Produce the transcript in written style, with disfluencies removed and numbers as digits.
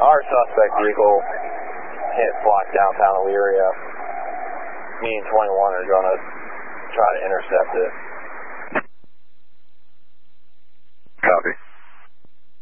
Our suspect vehicle hit block downtown Elyria. Me and 21 are going to try to intercept it.